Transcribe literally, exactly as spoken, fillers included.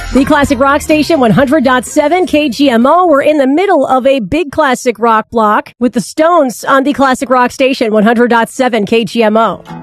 The Classic Rock Station, one hundred point seven K G M O. We're in the middle of a big classic rock block with the Stones on the Classic Rock Station, one hundred point seven K G M O.